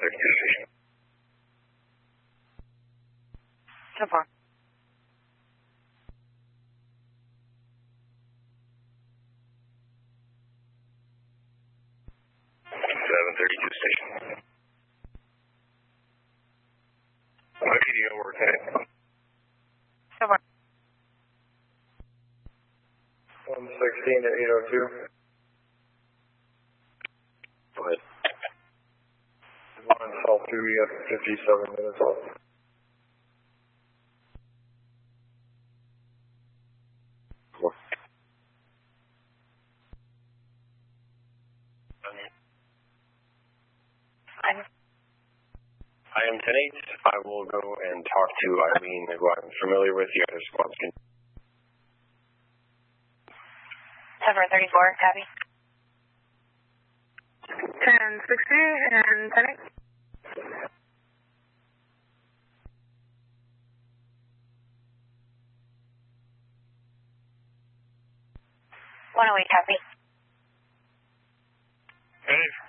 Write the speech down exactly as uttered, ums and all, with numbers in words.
thirty-two station. So far. seven thirty-two station. What do you work at? So far. one sixteen to eight oh two. Go ahead. One South two, we have fifty-seven minutes left. I'm I am ten eight. I will go and talk to Irene, who I'm familiar with. The other squads can. seven thirty-four, copy. ten sixty and ten eight. one oh eight, copy. Hey.